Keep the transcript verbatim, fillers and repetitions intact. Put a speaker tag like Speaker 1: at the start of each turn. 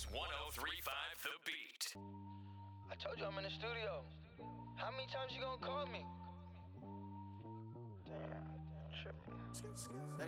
Speaker 1: one oh three point five The Beat.
Speaker 2: I told you I'm in the studio. How many times you gonna call me? Damn, tripping.